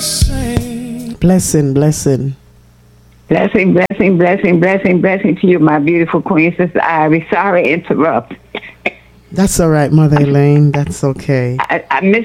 Blessing, blessing. Blessing, blessing, blessing, blessing, blessing to you, my beautiful queen, Sister Ivy. Sorry to interrupt. That's all right, Mother Elaine. That's okay. I miss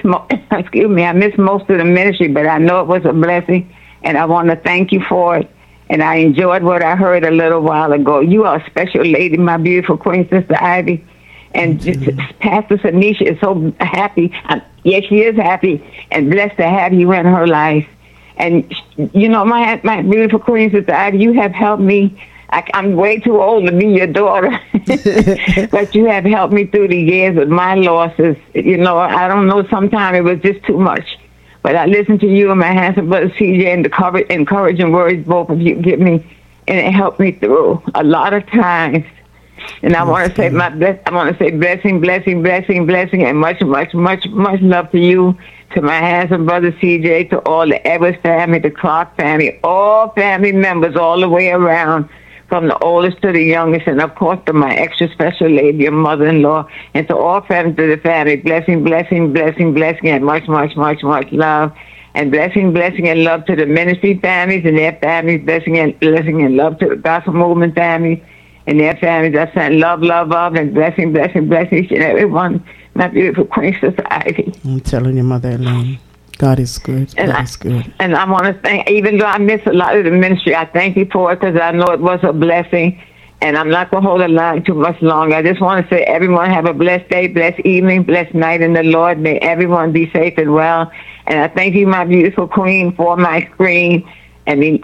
most of the ministry, but I know it was a blessing, and I want to thank you for it. And I enjoyed what I heard a little while ago. You are a special lady, my beautiful queen, Sister Ivy. And Pastor Sanisha is so happy. Yes, she is happy and blessed to have you in her life. And, you know, my beautiful queen, Sister Ivy, you have helped me. I'm way too old to be your daughter. But you have helped me through the years with my losses. You know, I don't know, sometimes it was just too much. But I listened to you and my handsome brother CJ and the encouraging words both of you give me, and it helped me through a lot of times. And I want to say blessing, blessing, blessing, blessing, and much, much, much, much love to you, to my handsome brother CJ, to all the Evers family, the Clark family, all family members all the way around, from the oldest to the youngest, and of course to my extra special lady, your mother-in-law, and to all families to the family. Blessing, blessing, blessing, blessing, and much, much, much, much love. And blessing, blessing, and love to the ministry families and their families. Blessing and love to the gospel movement families and their families. I send love, love, love, and blessing, blessing, blessing each and every one. My beautiful queen, Sister Ivy. I'm telling you, Mother Elaine, God is good. God is good. And I want to thank, even though I miss a lot of the ministry, I thank you for it, because I know it was a blessing. And I'm not going to hold the line too much longer. I just want to say everyone have a blessed day, blessed evening, blessed night in the Lord. May everyone be safe and well. And I thank you, my beautiful queen, for my screen. I mean,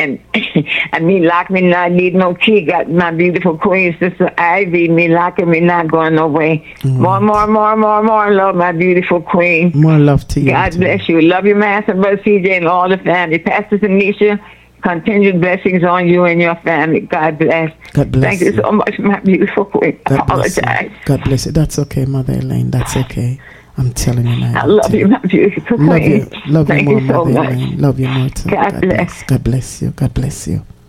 lock me not need no key. Got my beautiful queen, Sister Ivy. Me locking me not going no way. More love, my beautiful queen. More love to you. God bless you. Love you, Master Brother CJ, and all the family. Pastor Tanisha, continued blessings on you and your family. God bless. God bless. Thank you so much, my beautiful queen. I apologize. God bless you. That's okay, Mother Elaine. That's okay. I'm telling you now. I love you, my beautiful queen. Love you more, Thank you so Mother much. Elaine. Love you more too. God bless. God bless you. God bless you.